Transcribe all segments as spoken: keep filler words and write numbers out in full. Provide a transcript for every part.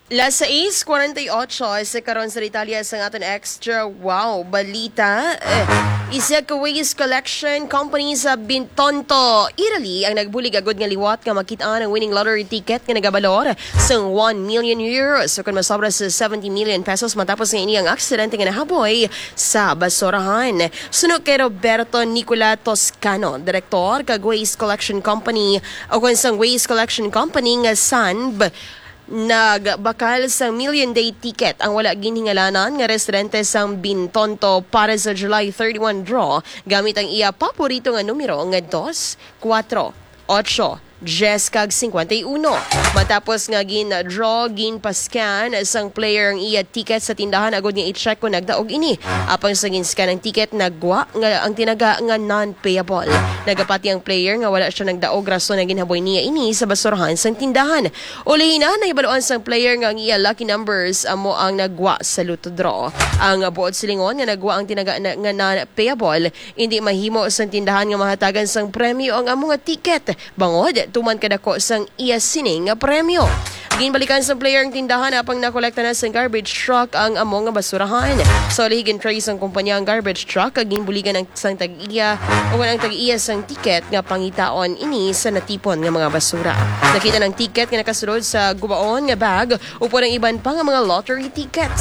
Las sais kuwarenta y otso sa karon sa Italia sa aton extra wow balita. Eh, isa ka waste collection company sa Bintonto, Italy ang nagbulig agud nga liwat nga makita-an ang winning lottery ticket nga nagabalor sa one million euros. So kung masobra sa seventy million pesos matapos nga ini ang aksidente nga nahaboy sa basurahan. Sunog kay Roberto Nicola Toscano, direktor kag waste collection company o kung sang waste collection company nga Sanb, nagbakal sa Million Day ticket ang wala ginhingalanan nga residente sang Bintonto para sa July thirty-one draw gamit ang iya paborito nga numero nga two, four, eight, Jess kag fifty-one. Matapos nga gin-draw, gin-pascan sang player ang iya ticket sa tindahan agud nga i-check kung nagdaog ini. Apang sa gin-scan ang ticket, nagwa nga ang tinaga nga non-payable. Nagapati ang player nga wala siya nagdaog rason na ginhaboy niya ini sa basurahan sang tindahan. Ulihin na naibaluan sang player nga ang iya lucky numbers amo ang nagwa sa luto draw. Ang buot silingon nga nagwa ang tinaga na, nga non-payable, hindi mahimo sang tindahan nga mahatagan sang premyo ang amo nga ticket. Bangod tuman kadako sang iya sining nga premyo. Ginbalikan sa player ang tindahan apang nakolekta na sa garbage truck ang among nga basurahan. So lihigin trace ang kumpanya ang garbage truck kag ginbuligan ang sang tag-iya o ang tag-iya sang ticket nga pangitaon ini sa natipon nga mga basura. Nakita ng ticket nga nakasulod sa gubaon nga bag upod ang iban pa nga mga lottery tickets.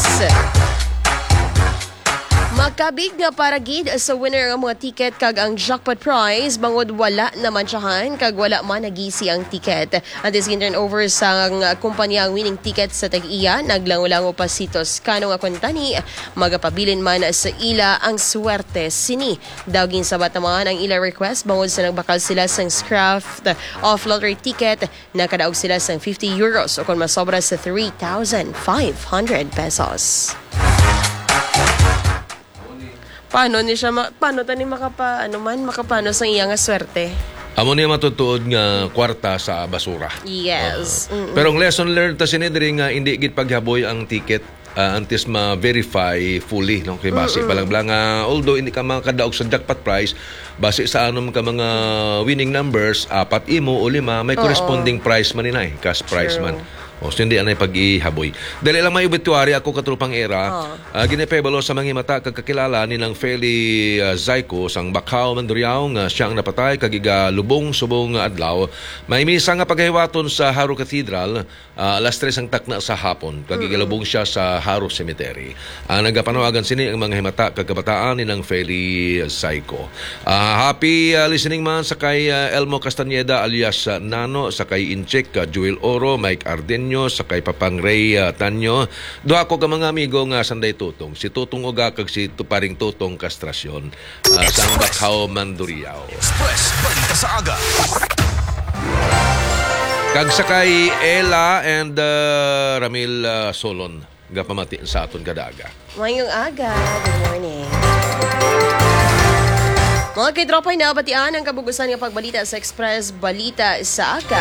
Makabig nga para gid sa winner ang mga ticket kag ang jackpot prize bangod wala naman siyahan kag wala man nagisi ang ticket. Antes gin turn over sa kumpanya ang winning ticket sa tag-iya naglango-lango pa si Toscano nga kuntani magapabilin man sa ila ang swerte sini. Dawgin sabat naman ang ila request bangod sa nagbakal sila sang scrap of lottery ticket nakadaog sila sang fifty euros o kung masobra sa three thousand five hundred pesos. Paano ni siya ma- paano tani makapa ano man makapano sa iya nga swerte? Amo niya matutuod nga kwarta sa basura. Yes. Uh, pero ang lesson learned ta sinidri nga hindi gid paghaboy ang ticket uh, until ma-verify fully no kay base balang-balang uh, although hindi ka makadaog sa jackpot prize base sa anom ka mga winning numbers apat imo o lima may corresponding prize man inay cash prize man. O so hindi anay pag-ihaboy. Dali lang may obituary ako katrupang era. Oh. Uh, ginepebalo sa mga mata kagkakilala ni ng Feli uh, Zaiko sang Bacau Mandurriao nga siya ang napatay kagiga lubong subong adlaw. May misa nga paghiwaton sa Haro Cathedral uh, alas tres ang takna sa hapon. Kagiga lubong siya sa Haro Cemetery. Ang uh, nagapanawagan sini ang mga himata kagkabataan ni ng Feli Zaiko. Uh, happy uh, listening man sa kay uh, Elmo Castañeda alias uh, Nano, sa kay Inchik, uh, Joel Oro, Mike Arden sa kay Papang Ray uh, Tanyo. Doa ko ka mga amigo nga sanday tutong. Si Tutong Uga kag si Tuparing Tutong Kastrasyon uh, sa Bacau Mandurriao. Express Balita sa Aga. Kag sa kay Ella and uh, Ramil uh, Solon gapamati sa aton kadaga. Mayong aga. Good morning. Mga kidropay na batian ang kabugusan nga pagbalita sa Express Balita sa Aga.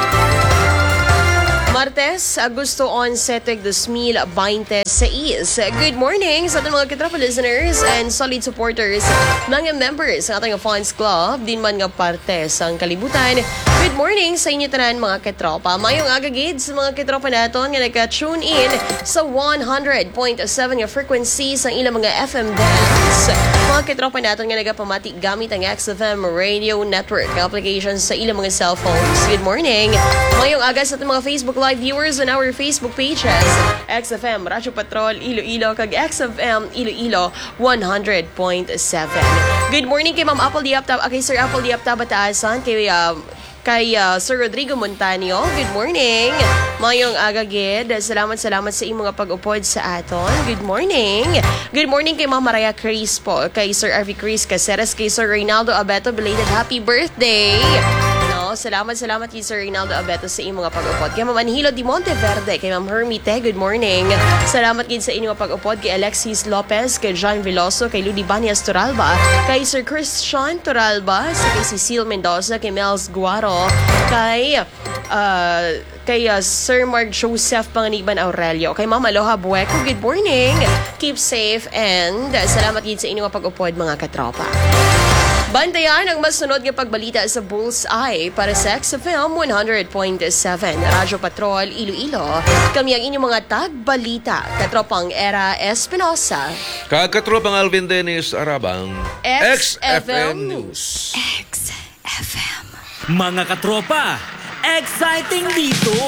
Martes, Agosto eleven, twenty twenty-six. Good morning sa ating mga kitropa listeners and solid supporters, mga members ng ating fans club, din man nga parte sa kalibutan. Good morning sa inyo tanan mga kitropa. Mayong agagid sa mga kitropa naton nga naka-tune in sa one hundred point seven nga frequency sa ilang mga F M bands. Mga kitropa naton nga nagapamati gamit ang X F M radio network applications sa ilang mga cellphones. Good morning. Mayong aga sa ating mga Facebook live viewers on our Facebook pages, X F M Radyo Patrol Iloilo kag X F M Iloilo one hundred point seven. Good morning kay Ma'am Apple Diapta, kay Sir Apple Diapta Bataasan, kay uh, kay uh, Sir Rodrigo Montanio. Good morning. Mayong agagid. Salamat salamat sa imong pag-upod sa aton. Good morning. Good morning kay Ma'am Maria Crispo, kay Sir Arvi Cris Caceres, kay Sir Reynaldo Abeto, belated happy birthday. Salamat, salamat kay Sir Reynaldo Abeto sa inyong mga pag-upod. Kay Ma'am Anhilo Di Monteverde, kay Ma'am Hermite, good morning. Salamat din sa inyong pag-upod kay Alexis Lopez, kay John Veloso, kay Ludi Banias Turalba, kay Sir Christian Turalba, kay Cecile Mendoza, kay Mels Guaro, kay uh, kay uh, Sir Mark Joseph Panganiban Aurelio, kay Ma'am Aloha Bueco, good morning. Keep safe and uh, salamat din sa inyong pag-upod mga katropa. Bantayan ang masunod nga pagbalita sa Bullseye para sa X F M one hundred point seven. Radyo Patrol, Iloilo. Kami ang inyong mga tagbalita. Katropang Era Espinosa. Kakatropang Alvin Dennis Arabang. X F M News. X F M. Mga katropa, exciting dito!